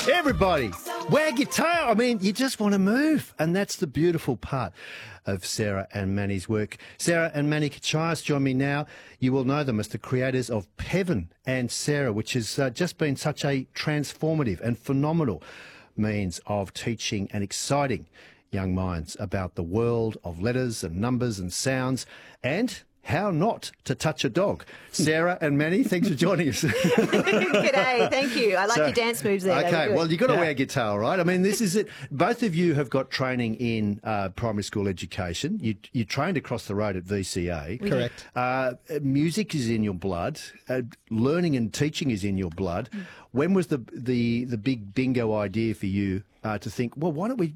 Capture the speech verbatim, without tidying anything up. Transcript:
Everybody, wag your tail. I mean, you just want to move. And that's the beautiful part of Sarah and Manny's work. Sarah and Manny Kachayas join me now. You will know them as the creators of Peven and Sarah, which has uh, just been such a transformative and phenomenal means of teaching and exciting young minds about the world of letters and numbers and sounds and how not to touch a dog. Sarah and Manny, thanks for joining us. G'day, thank you. I like So, your dance moves there. Okay, well, you've got to Yeah. wear a guitar, right? I mean, this is it. Both of you have got training in uh, primary school education. You you trained across the road at V C A. Correct. Uh, music is in your blood. Uh, learning and teaching is in your blood. When was the the the big bingo idea for you uh, to think, well, why don't we